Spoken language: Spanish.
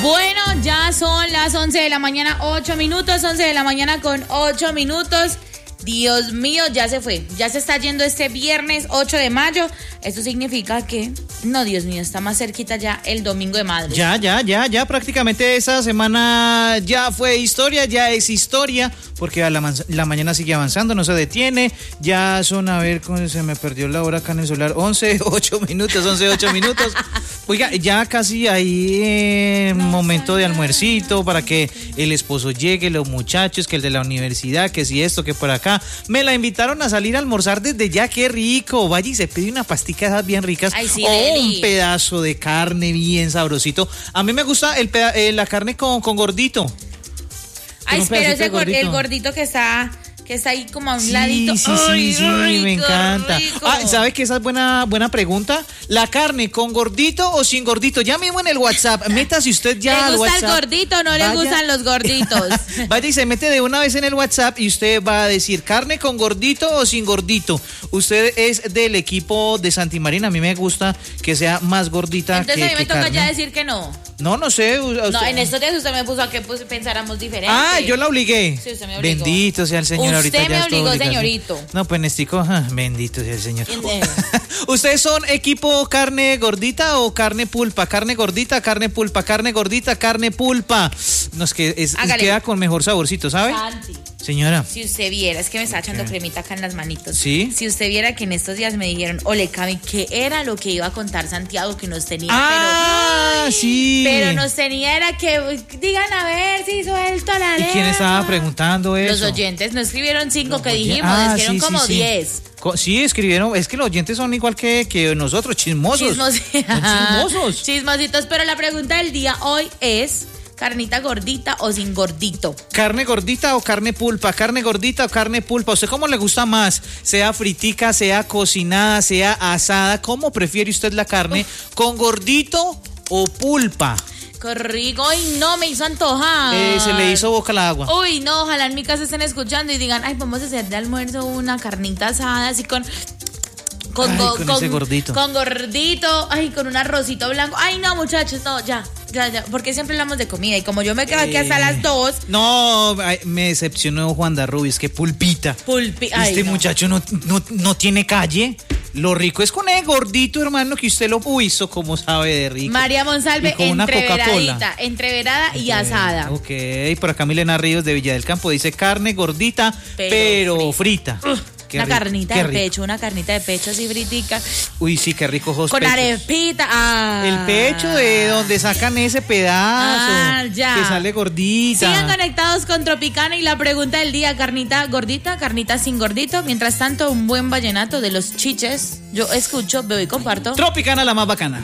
Bueno, ya son las 11 de la mañana, 8 minutos, 11 de la mañana con 8 minutos. Dios mío, ya se fue, ya se está yendo este viernes 8 de mayo. Esto significa que, no, Dios mío, está más cerquita ya el domingo de madres. Ya, prácticamente esa semana ya fue historia, ya es historia, porque la mañana sigue avanzando, no se detiene. Ya son, a ver, se me perdió la hora acá en el celular, 8 minutos. Oiga, ya casi ahí momento de almuercito para que el esposo llegue, los muchachos, que el de la universidad, que si esto, que por acá. Me la invitaron a salir a almorzar desde ya, qué rico. Vaya y se pide una pastica esas bien ricas. Ay, sí, o un pedazo de carne bien sabrosito. A mí me gusta la carne con gordito. Ay, pero ese el gordito que está ahí como a un ladito. Sí, rico, me encanta. Rico. ¿Sabe qué? Esa es buena pregunta. ¿La carne con gordito o sin gordito? Ya mismo en el WhatsApp, métase usted ya al WhatsApp. ¿Le gusta el gordito o no le gustan los gorditos? Vaya y se mete de una vez en el WhatsApp y usted va a decir carne con gordito o sin gordito. Usted es del equipo de Santi Marina. A mí me gusta que sea más gordita. Entonces que a mí me toca carne. Ya decir que no. No sé. No, en estos días usted me puso a que pensáramos diferente. Ah, yo la obligué. Sí, usted me obligó. Bendito sea el Señor. Usted me obligó, señorito. No, pues Nestico, bendito sea el Señor. ¿Ustedes son equipo carne gordita o carne pulpa? Carne gordita, carne pulpa, carne gordita, carne pulpa. Nos queda con mejor saborcito, ¿sabe? Santi. Señora. Si usted viera, es que me está echando cremita acá en las manitos. ¿Sí? Si usted viera que en estos días me dijeron, ole, Cami, ¿qué era lo que iba a contar Santiago que nos tenía? Sí. Pero nos tenía era que, digan a ver si suelto la letra. ¿Y quién estaba preguntando eso? Los oyentes, no escribieron 5 que dijimos, escribieron como 10. Sí, escribieron, es que los oyentes son igual que nosotros, chismosos. Chismosos. Chismositos, pero la pregunta del día hoy es... ¿carnita gordita o sin gordito? ¿Carne gordita o carne pulpa? ¿Carne gordita o carne pulpa? ¿Usted cómo le gusta más? Sea fritica, sea cocinada, sea asada. ¿Cómo prefiere usted la carne? ¿Con gordito o pulpa? ¡Qué rico! ¡Ay, no! Me hizo antojar. Se le hizo boca al agua. Uy, no, ojalá en mi casa estén escuchando y digan, ay, vamos a hacer de almuerzo una carnita asada así con ese gordito. Con gordito, ay, con un arrocito blanco. Ay, no, muchachos, no, ya, porque siempre hablamos de comida y como yo me quedo aquí hasta las 2. No, me decepcionó Juan Darrubis, que pulpita. Este muchacho no tiene calle. Lo rico es con el gordito, hermano, que usted lo hizo, como sabe de rico. María Monsalve, entreverada y asada. Ok, por acá Milena Ríos de Villa del Campo dice carne gordita, pero frita. Una carnita de pecho así fritica. Uy, sí, qué rico. Con pechos. Arepita. El pecho de donde sacan ese pedazo. Ya. Que sale gordita. Sigan conectados con Tropicana y la pregunta del día, carnita gordita, carnita sin gordito. Mientras tanto, un buen vallenato de los Chiches. Yo escucho, veo y comparto. Tropicana, la más bacana.